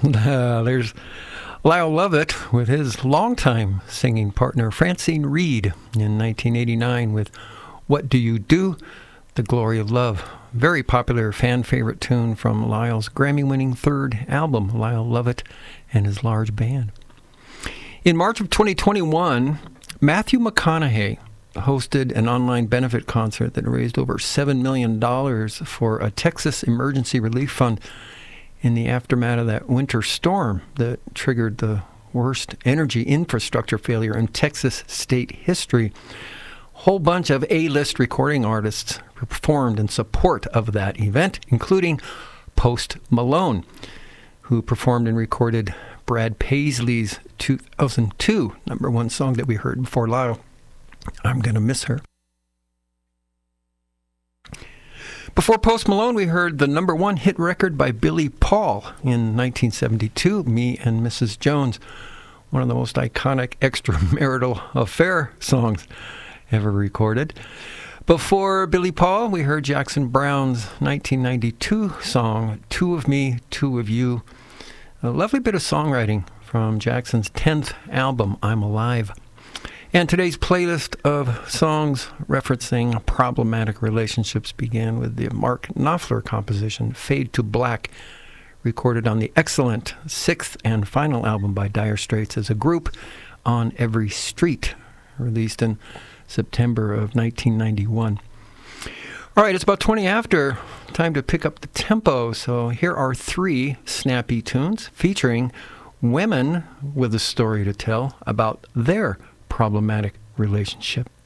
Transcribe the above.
There's Lyle Lovett with his longtime singing partner Francine Reed in 1989 with What Do You Do? The Glory of Love. Very popular fan favorite tune from Lyle's Grammy-winning third album, Lyle Lovett and His Large Band. In March of 2021, Matthew McConaughey hosted an online benefit concert that raised over $7 million for a Texas Emergency Relief Fund in the aftermath of that winter storm that triggered the worst energy infrastructure failure in Texas state history. A whole bunch of A-list recording artists performed in support of that event, including Post Malone, who performed and recorded Brad Paisley's 2002 number one song that we heard before Lyle, I'm Gonna Miss Her. Before Post Malone, we heard the number one hit record by Billy Paul in 1972, Me and Mrs. Jones, one of the most iconic extramarital affair songs ever recorded. Before Billy Paul, we heard Jackson Browne's 1992 song, Two of Me, Two of You, a lovely bit of songwriting from Jackson's 10th album, I'm Alive. And today's playlist of songs referencing problematic relationships began with the Mark Knopfler composition, Fade to Black, recorded on the excellent sixth and final album by Dire Straits as a group, On Every Street, released in September of 1991. All right, it's about 20 after. Time to pick up the tempo. So here are three snappy tunes featuring women with a story to tell about their problematic relationship.